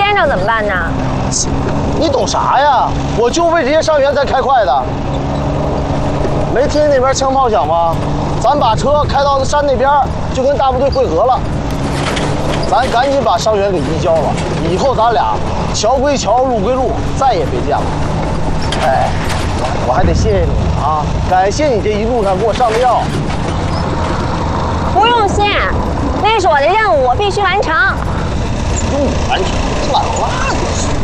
见着怎么办呢？ 你懂啥呀？我就为这些伤员才开快的。没听见那边枪炮响吗？咱把车开到山那边，就跟大部队会合了。咱赶紧把伤员给移交了，以后咱俩桥归桥，路归路，再也别见了。哎，我还得谢谢你啊！感谢你这一路上给我上的药。 不用谢，那是我的任务，我必须完成。 完成，懒了。